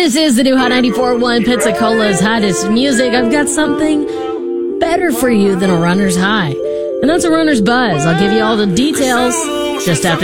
This is the new Hot 94.1 Pensacola's hottest music. I've got something better for you than a runner's high, and that's a runner's buzz. I'll give you all the details just after